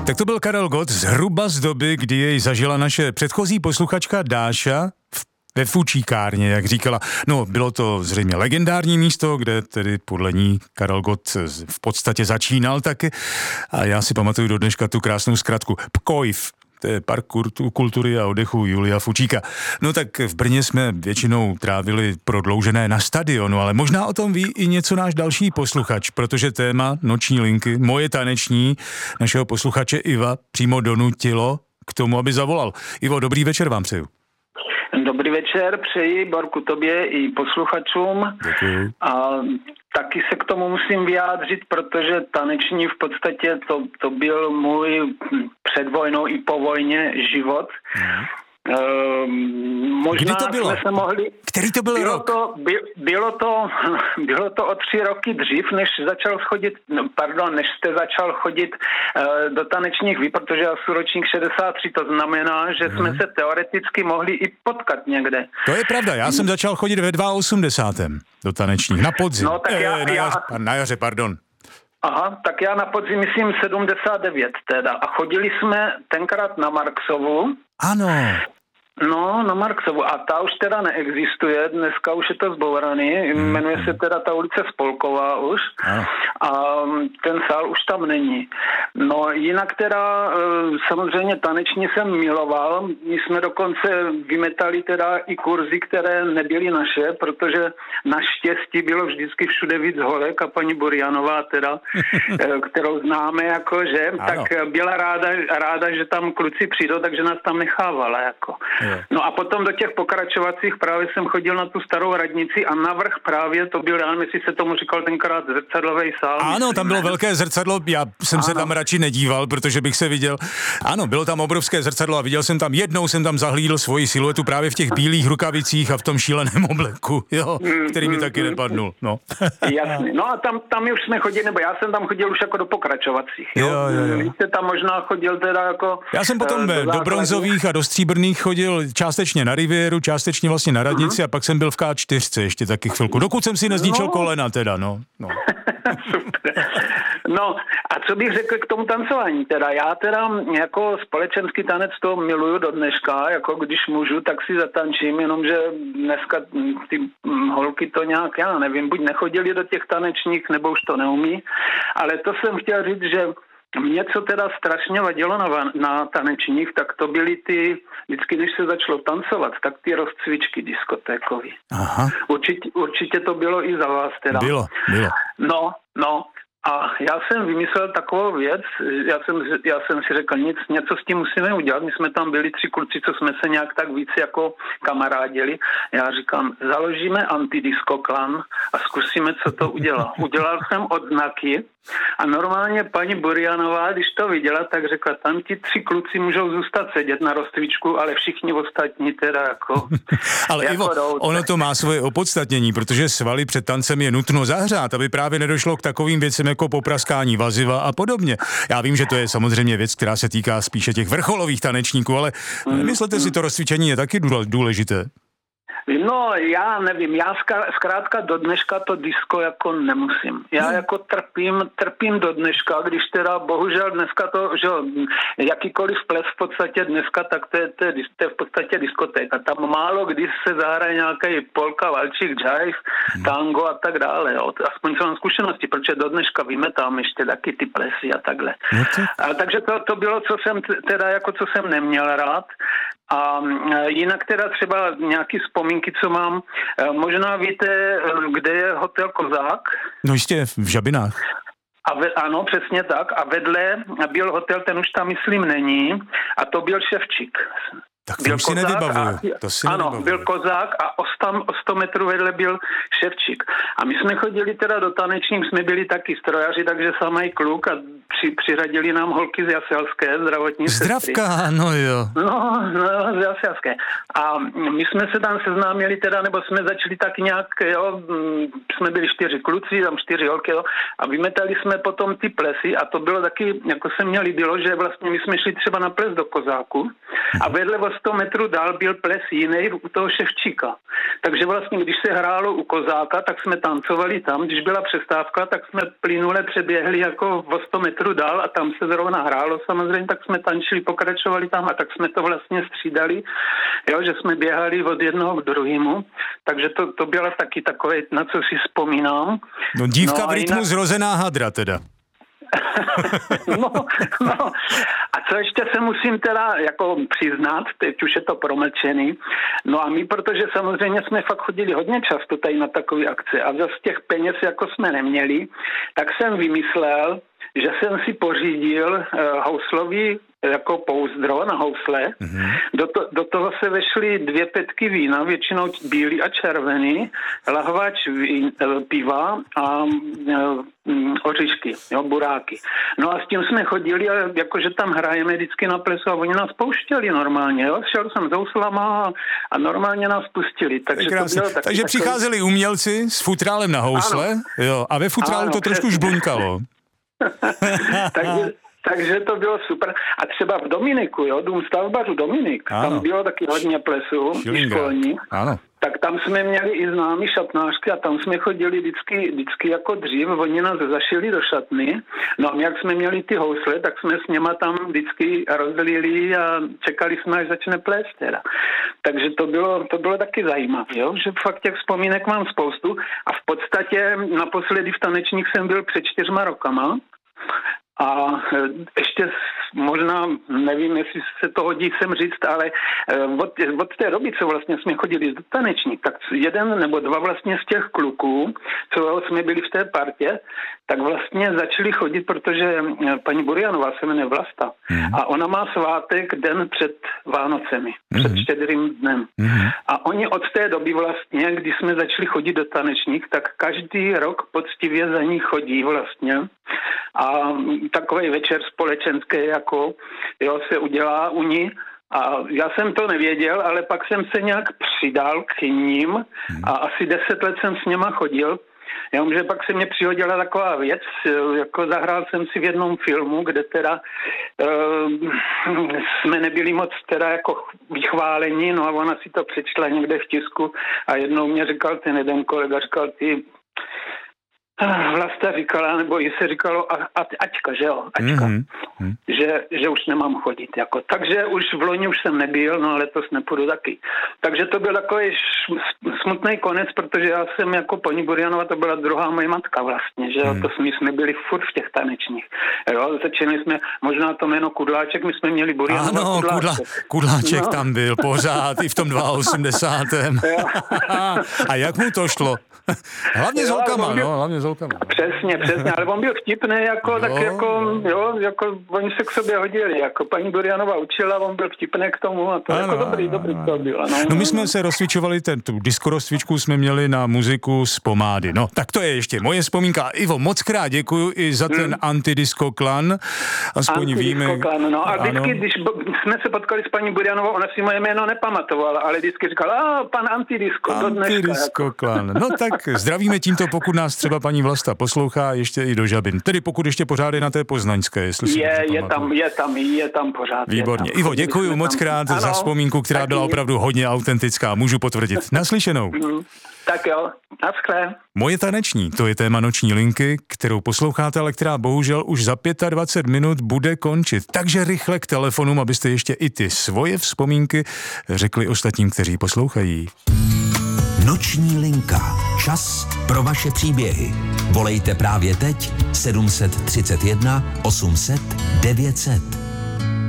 Tak to byl Karel Gott zhruba z doby, kdy jej zažila naše předchozí posluchačka Dáša ve fučíkárně, jak říkala. No, bylo to zřejmě legendární místo, kde tedy podle ní Karel Gott v podstatě začínal taky. A já si pamatuju do dneška tu krásnou zkratku Pkojv. To je Park kultury a oddechu Julia Fučíka. No tak v Brně jsme většinou trávili prodloužené na stadionu, ale možná o tom ví i něco náš další posluchač, protože téma noční linky, moje taneční, našeho posluchače Iva přímo donutilo k tomu, aby zavolal. Ivo, dobrý večer vám přeju. Dobrý večer, přeji, Borku, tobě i posluchačům. Děkuji. A taky se k tomu musím vyjádřit, protože taneční v podstatě to byl můj před vojnou i po vojně život. Možná kdy to bylo? Jsme se mohli... Který to byl rok? Bylo to o 3 roky dřív, než jste začal chodit do tanečních vy, protože já jsem ročník 63, to znamená, že jsme se teoreticky mohli i potkat někde. To je pravda, já jsem začal chodit ve 82. do tanečních, na podzim. No, tak na jaře, pardon. Aha, tak já na podzim myslím 79 teda. A chodili jsme tenkrát na Marksovu. Ano. No, na Marksovu. A ta už teda neexistuje, dneska už je to zbouraný, jmenuje se teda ta ulice Spolková už. A ten sál už tam není. No, jinak teda samozřejmě taneční jsem miloval. My jsme dokonce vymetali teda i kurzy, které nebyly naše, protože naštěstí bylo vždycky všude víc holek a paní Burjanová teda, kterou známe jakože, tak byla ráda, že tam kluci přijdou, takže nás tam nechávala jako. No a potom do těch pokračovacích právě jsem chodil na tu starou radnici a navrch právě to byl, já nevím, jestli se tomu říkal tenkrát zrcadlový sál. Ano, tam bylo velké zrcadlo, já jsem se tam radši nedíval, protože bych se viděl. Ano, bylo tam obrovské zrcadlo a viděl jsem tam, jednou jsem tam zahlídl svoji siluetu právě v těch bílých rukavicích a v tom šíleném obleku, jo, který mi taky nepadnul, no. Jasně, no a tam už jsme chodili, nebo já jsem tam chodil už jako do pokračovacích, jo. Vy jste tam možná chodil teda jako... Já jsem potom do bronzových a do stříbrných chodil částečně na Rivieru, částečně vlastně na radnici a pak jsem byl v K4 ještě taky chvilku. Dokud jsem si nezničil kolena teda, no. Super. No a co bych řekl k tomu tancování teda? Já teda jako společenský tanec to miluju do dneška, jako když můžu, tak si zatančím, jenomže dneska ty holky to nějak, já nevím, buď nechodili do těch tanečních, nebo už to neumí, ale to jsem chtěl říct, že mě, co teda strašně vadilo na tanečních, tak to byly vždycky, když se začalo tancovat, tak ty rozcvičky diskotékový. Aha. Určitě to bylo i za vás teda. Bylo. No. A já jsem vymyslel takovou věc, já jsem si řekl, něco s tím musíme udělat. My jsme tam byli 3 kluci, co jsme se nějak tak víc jako kamarádili. Já říkám, založíme antidisco klan a zkusíme, co to udělá. Udělal jsem odznaky a normálně paní Burjanová, když to viděla, tak řekla, tam ti 3 kluci můžou zůstat sedět na rozcvičku, ale všichni ostatní teda jako... Ale jako Ivo, ono to má svoje opodstatnění, protože svaly před tancem je nutno zahřát, aby právě nedošlo k takovým věcem jako popraskání vaziva a podobně. Já vím, že to je samozřejmě věc, která se týká spíše těch vrcholových tanečníků, ale myslíte si, to rozcvičení je taky důležité? No, já nevím, já zkrátka do dneška to disco jako nemusím. Já jako trpím do dneška, když teda bohužel dneska to, že jakýkoliv ples v podstatě dneska, tak to je v podstatě diskotéka. Tam málo kdy se zahraje nějaký polka, valčík, jive, tango a tak dále. Jo. Aspoň co mám zkušenosti, protože do dneška vymetám ještě taky ty plesy a takhle. A takže to bylo, co jsem neměl rád. A jinak teda třeba nějaký vzpomínky, co mám. Možná víte, kde je hotel Kozák? No jistě, v Žabinách. Ano, přesně tak. A vedle byl hotel, ten už tam myslím není. A to byl Ševčík. Tak to si nevybavuju. Ano, byl Kozák a o 100 metrů vedle byl Ševčík. A my jsme chodili teda do tanečních, jsme byli taky strojaři, takže samý kluk a přiřadili nám holky z Jaselské, zdravotní sestry. Zdravka, no jo. No, z Jaselské. A my jsme se tam seznámili teda, nebo jsme začali tak nějak, jo, jsme byli 4 kluci, tam 4 holky, jo, a vymetali jsme potom ty plesy a to bylo taky, jako se mně líbilo, že vlastně my jsme šli třeba na ples do Kozáku a vedle o 100 metrů dál byl ples jiný u toho Ševčíka. Takže vlastně, když se hrálo u Kozáka, tak jsme tancovali tam, když byla přestávka, tak jsme plynule přeběhli jako o 100 metrů půjdu dál a tam se zrovna hrálo samozřejmě, tak jsme tančili, pokračovali tam a tak jsme to vlastně střídali, jo, že jsme běhali od jednoho k druhému, takže to bylo taky takové, na co si vzpomínám. No dívka v rytmu zrozená hadra teda. No. A co ještě se musím teda jako přiznat, teď už je to promlčený, no a my, protože samozřejmě jsme fakt chodili hodně často tady na takové akce a zase těch peněz jako jsme neměli, tak jsem vymyslel, že jsem si pořídil houslový jako pouzdro na housle. Mm-hmm. Do toho se vešly 2 petky vína, většinou bílý a červený, lahvač piva a oříšky, jo, buráky. No a s tím jsme chodili, jakože tam hrajeme vždycky na plesu a oni nás pouštěli normálně, jo. Šel jsem s houslama a normálně nás pustili. Takže přicházeli umělci s futrálem na housle, jo, a ve futrálu to trošku žblunkalo. Takže to bylo super. A třeba v Dominiku, jo, dům stavbařů Dominik, tam bylo taky hodně plesu, školní. Ano. Tak tam jsme měli i známý šatnářky a tam jsme chodili vždycky jako dřív, oni nás zašili do šatny. No a jak jsme měli ty housle, tak jsme s něma tam vždycky rozlili a čekali jsme, až začne plést teda. Takže to bylo taky zajímavé, jo, že fakt těch vzpomínek mám spoustu a v podstatě naposledy v Tanečních jsem byl před 4 rokama. A ještě možná, nevím, jestli se to hodí sem říct, ale od té doby, co vlastně jsme chodili do Tanečník, tak 1 nebo 2 vlastně z těch kluků, co jsme byli v té partě, tak vlastně začali chodit, protože paní Burianová se jmenuje Vlasta a ona má svátek den před Vánocemi, před Štědrým dnem. A oni od té doby vlastně, když jsme začali chodit do Tanečník, tak každý rok poctivě za ní chodí vlastně a takovej večer společenský jako, jo, se udělá u ní. A já jsem to nevěděl, ale pak jsem se nějak přidal k ním a asi 10 let jsem s něma chodil. Jenomže pak se mě přihodila taková věc, jako zahrál jsem si v jednom filmu, kde teda jsme nebyli moc teda jako vychválení, no a ona si to přečtla někde v tisku a jednou mě říkal ten jeden kolega, říkal ty Vlasta říkala, nebo jí se říkalo Aťka, že jo, Aťka, že už nemám chodit, jako. Takže už v loni už jsem nebyl, no letos nepůjdu taky. Takže to byl takový smutný konec, protože já jsem jako paní Burianova, to byla druhá moje matka vlastně, že jo, to jsme byli furt v těch Tanečních. Jo, začali jsme, možná to jméno Kudláček, my jsme měli Burianova. Ano, Kudláček tam byl pořád, i v tom 82. A jak mu to šlo? Hlavně s holkama, hlavně s holkama. Přesně, ale on byl vtipný, jako, tak jako, jo, jako oni se k sobě hodili, jako paní Burianova učila, on byl vtipný k tomu a to jako dobrý to bylo. No my jsme se rozcvičovali, tu diskorozcvičku jsme měli na muziku z Pomády. No, tak to je ještě moje vzpomínka. Ivo, moc krát děkuju i za ten Antidisco Klan. Aspoň víme. No a vždycky, když jsme se potkali s paní Burianovou, ona si moje jméno nepamatovala, ale vždycky říkala, pan Antidisco, do dneška. Antidisco Klan. No tak zdravíme tímto, pokud nás třeba paní Vlasta poslouchá, ještě i do Žabin. Tedy pokud ještě pořád je na té poznaňské, jestli si je tam pořád. Výborně. Ivo, děkuju moc krát za vzpomínku, která byla opravdu hodně autentická. Můžu potvrdit. Naslyšenou. Tak jo, naschle. Moje taneční, to je téma noční linky, kterou posloucháte, ale která bohužel už za 25 minut bude končit. Takže rychle k telefonům, abyste ještě i ty svoje vzpomínky řekli ostatním, kteří poslouchají. Noční linka. Čas pro vaše příběhy. Volejte právě teď 731 800 900.